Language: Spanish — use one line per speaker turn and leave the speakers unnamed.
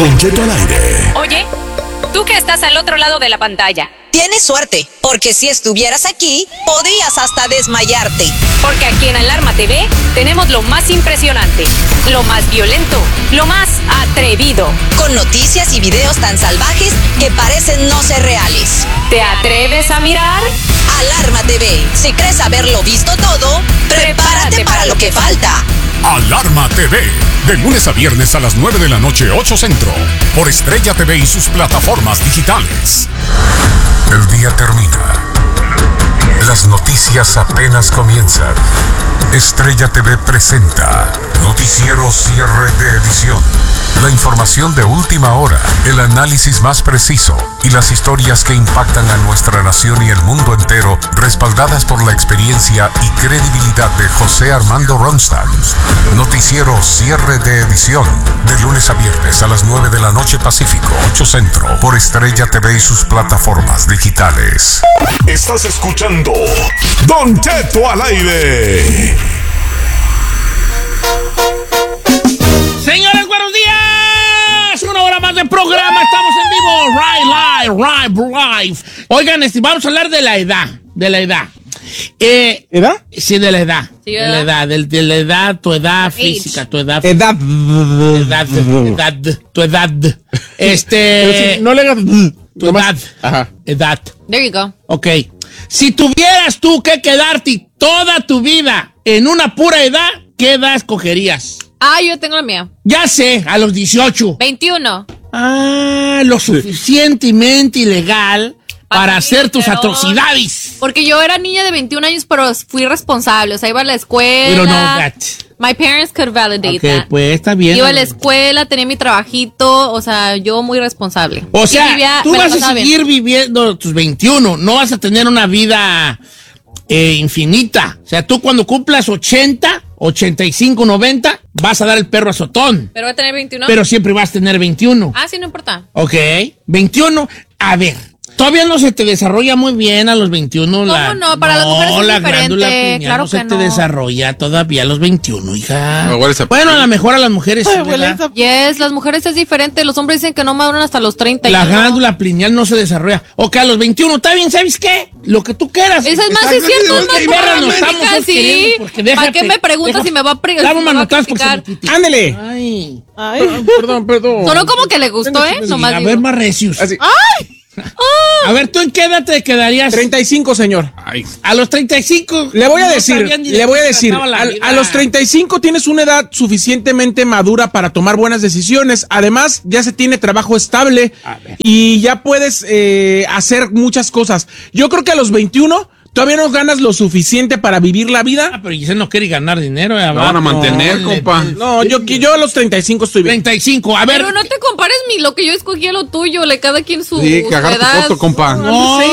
Don Cheto al aire.
Oye, tú que estás al otro lado de la pantalla.
Tienes suerte, porque si estuvieras aquí, podrías hasta desmayarte.
Porque aquí en Alarma TV tenemos lo más impresionante, lo más violento, lo más atrevido.
Con noticias y videos tan salvajes que parecen no ser reales.
¿Te atreves a mirar?
Alarma TV. Si crees haberlo visto todo, prepárate para lo que falta.
Alarma TV, de lunes a viernes a las 9 de la noche, 8 Centro, por Estrella TV y sus plataformas digitales. El día termina. Las noticias apenas comienzan. Estrella TV presenta Noticiero Cierre de Edición. La información de última hora, el análisis más preciso y las historias que impactan a nuestra nación y el mundo entero, respaldadas por la experiencia y credibilidad de José Armando Ronstadt. Noticiero Cierre de Edición, de lunes a viernes a las 9 de la noche Pacífico, 8 Centro, por Estrella TV y sus plataformas digitales.
Estás escuchando Don Cheto al aire.
Señores, buenos días. Una hora más de programa. Estamos en vivo. Live. Oigan, vamos a hablar de la edad.
¿Edad?
Sí, de la edad.
Sí,
de la edad, de la edad, tu edad física, tu edad.
Edad.
Tu edad.
Pero si no le hagas...
Tu edad.
Ajá.
Edad.
There you go.
Ok. Si tuvieras tú que quedarte toda tu vida en una pura edad, ¿qué edad escogerías?
Yo tengo la mía.
Ya sé, a los 18.
21.
Lo suficientemente ilegal para hacer tus
pero-
atrocidades.
Porque yo era niña de 21 años, pero fui responsable. O sea, iba a la escuela.
Pero no, Gat.
My parents could validate
Ok,
that.
pues está bien.
Iba a la escuela, tenía mi trabajito. O sea, yo muy responsable.
O
Y
sea, tú
me la
vas a
pasaba bien.
seguir viviendo tus 21. No vas a tener una vida infinita. O sea, tú cuando cumplas 80, 85, 90, vas a dar el perro azotón.
¿Pero va a tener 21?
Pero siempre vas a tener 21.
Sí, no importa.
Ok, 21. A ver, todavía no se te desarrolla muy bien a los 21.
¿Cómo no? Para las mujeres es
la
diferente,
glándula pineal
claro
no se
que
te
no.
desarrolla todavía a los 21, hija.
Me hueles a
Bueno, a lo mejor a las mujeres sí, ¿verdad?
Yes, las mujeres es diferente. Los hombres dicen que no maduran hasta los 30.
La
y no.
glándula pineal no se desarrolla. Ok, a los 21, está bien, ¿sabes qué? Lo que tú quieras.
Eso es más, es cierto, es más
Ay,
por
perra,
la
nos estamos
música, sí.
queriendo porque déjate.
¿Para qué me preguntas si me va a
Dame
si me va a
manotazos porque se me
criticar?
quita.
¡Ándele!
Ay.
Perdón.
Sonó como que le gustó, ¿eh? Nomás
A
digo.
ver, más recios.
Así.
A ver, ¿tú en qué edad te quedarías?
35, señor.
A los 35.
Le voy a
no
decir,
sabían ni de qué se trataba la vida.
a los 35 tienes una edad suficientemente madura para tomar buenas decisiones. Además, ya se tiene trabajo estable
A ver.
y ya puedes hacer muchas cosas. Yo creo que a los 21 todavía no ganas lo suficiente para vivir la vida.
Pero Giselle no quiere ganar dinero.
La van a mantener, compa.
No, yo a los 35 estoy bien.
35, a ver.
Pero no te compares lo que yo escogí a lo tuyo. Le cada quien su
Sí, que agarre tu
edad.
costo, compa.
No,